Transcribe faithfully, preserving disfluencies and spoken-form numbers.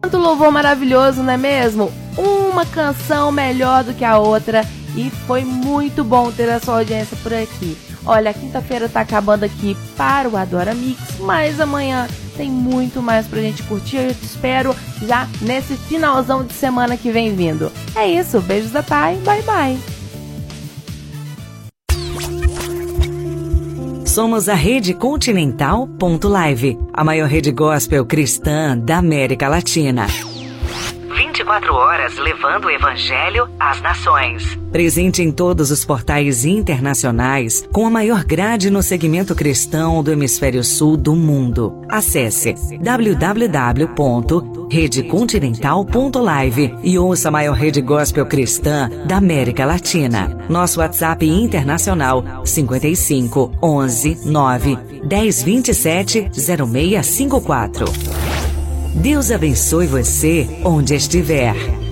Quanto louvor maravilhoso, não é mesmo? Uma canção melhor do que a outra e foi muito bom ter a sua audiência por aqui. Olha, a quinta-feira tá acabando aqui para o Adora Mix, mas amanhã tem muito mais pra gente curtir. Eu te espero já nesse finalzão de semana que vem vindo. É isso, beijos da Thay, bye bye. Somos a Rede Continental ponto live, a maior rede gospel cristã da América Latina. vinte e quatro horas levando o Evangelho às nações. Presente em todos os portais internacionais, com a maior grade no segmento cristão do hemisfério sul do mundo. Acesse w w w ponto rede continental ponto live e ouça a maior rede gospel cristã da América Latina. Nosso WhatsApp internacional cinquenta e cinco, onze, nove, dez, vinte e sete, zero seis cinco quatro. Deus abençoe você onde estiver.